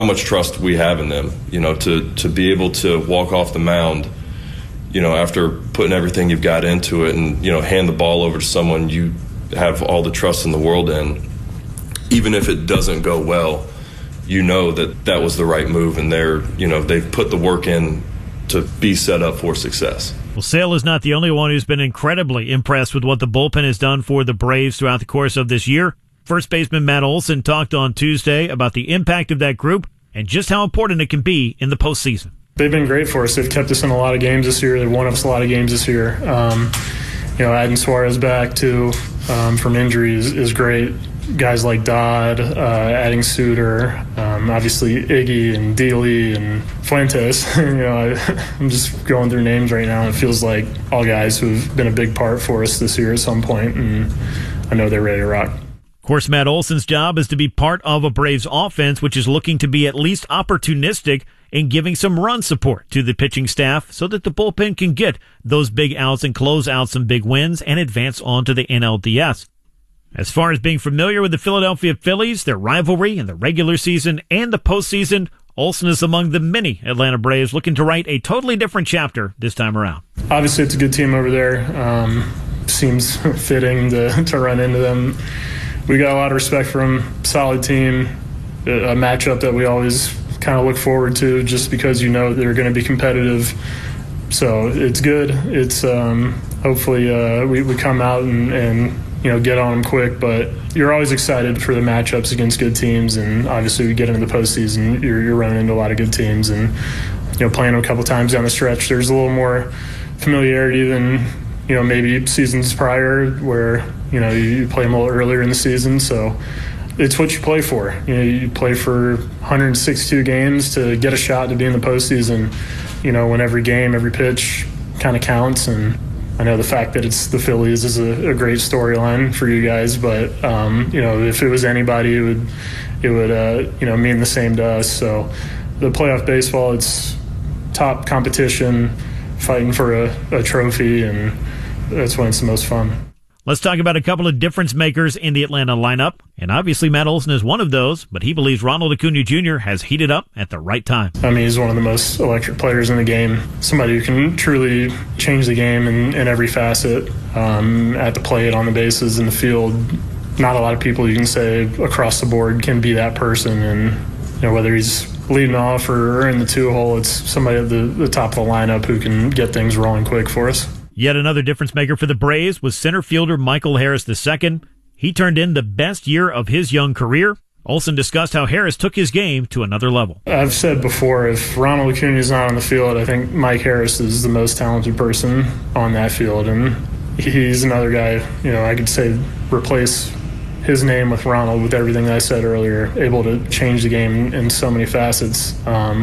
much trust we have in them, to be able to walk off the mound, after putting everything you've got into it and, hand the ball over to someone you have all the trust in the world in. Even if it doesn't go well, that was the right move, and they've put the work in to be set up for success. Well, Sale is not the only one who's been incredibly impressed with what the bullpen has done for the Braves throughout the course of this year. First baseman Matt Olson talked on Tuesday about the impact of that group and just how important it can be in the postseason. They've been great for us. They've kept us in a lot of games this year. They've won us a lot of games this year. Adding Suarez back too from injury is great. Guys like Dodd, adding Suter, obviously Iggy and Dealey and Fuentes. I'm just going through names right now. It feels like all guys who've been a big part for us this year at some point, and I know they're ready to rock. Of course, Matt Olson's job is to be part of a Braves offense, which is looking to be at least opportunistic in giving some run support to the pitching staff so that the bullpen can get those big outs and close out some big wins and advance on to the NLDS. As far as being familiar with the Philadelphia Phillies, their rivalry in the regular season and the postseason, Olson is among the many Atlanta Braves looking to write a totally different chapter this time around. Obviously, it's a good team over there. Seems fitting to run into them. We got a lot of respect for them. Solid team, a matchup that we always kind of look forward to just because they're going to be competitive. So it's good. It's hopefully we come out and get on them quick, but you're always excited for the matchups against good teams, and obviously we get into the postseason, you're running into a lot of good teams, and playing them a couple times down the stretch, there's a little more familiarity than maybe seasons prior where you play them a little earlier in the season. So it's what you play for. You play for 162 games to get a shot to be in the postseason. When every game, every pitch kind of counts, and I know the fact that it's the Phillies is a great storyline for you guys, but if it was anybody, it would mean the same to us. So the playoff baseball, it's top competition, fighting for a trophy, and that's when it's the most fun. Let's talk about a couple of difference makers in the Atlanta lineup. And obviously Matt Olson is one of those, but he believes Ronald Acuna Jr. has heated up at the right time. He's one of the most electric players in the game. Somebody who can truly change the game in every facet, at the plate, on the bases, in the field. Not a lot of people you can say across the board can be that person. And whether he's leading off or in the two-hole, it's somebody at the top of the lineup who can get things rolling quick for us. Yet another difference maker for the Braves was center fielder Michael Harris II. He turned in the best year of his young career. Olson discussed how Harris took his game to another level. I've said before, if Ronald Acuna is not on the field, I think Mike Harris is the most talented person on that field. And he's another guy, I could say replace his name with Ronald with everything that I said earlier, able to change the game in so many facets.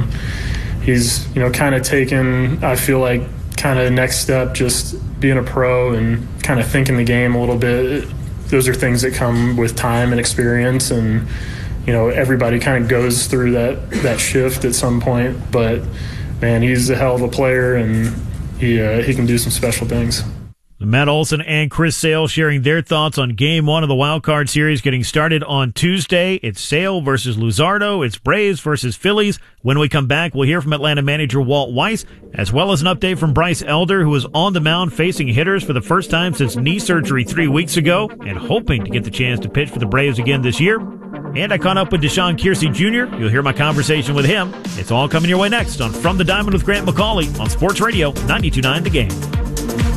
He's, kind of taken, I feel like, kind of next step, just being a pro and kind of thinking the game a little bit. Those are things that come with time and experience, and everybody kind of goes through that shift at some point. But man, he's a hell of a player, and he can do some special things. Matt Olson and Chris Sale sharing their thoughts on Game 1 of the Wild Card Series getting started on Tuesday. It's Sale versus Luzardo. It's Braves versus Phillies. When we come back, we'll hear from Atlanta manager Walt Weiss, as well as an update from Bryce Elder, who was on the mound facing hitters for the first time since knee surgery 3 weeks ago and hoping to get the chance to pitch for the Braves again this year. And I caught up with Deshaun Kiersey Jr. You'll hear my conversation with him. It's all coming your way next on From the Diamond with Grant McCauley on Sports Radio 92.9 The Game.